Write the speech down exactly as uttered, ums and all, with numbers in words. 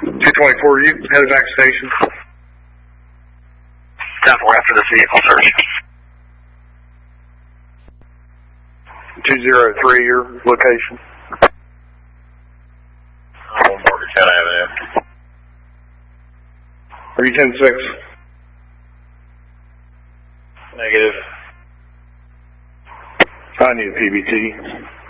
two twenty-four, you headed back to station? ten four after this vehicle search. two zero three, your location? I'm on Morgantown Avenue. Are you ten six? Negative. I need a P B T.